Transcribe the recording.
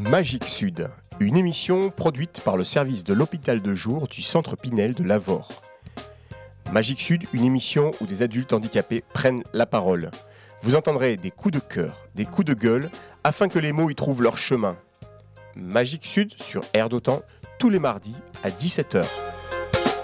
Magique Sud, une émission produite par le service de l'hôpital de jour du Centre Pinel de Lavore. Magique Sud, une émission où des adultes handicapés prennent la parole. Vous entendrez des coups de cœur, des coups de gueule, afin que les mots y trouvent leur chemin. Magique Sud sur Air d'Otan, tous les mardis à 17h.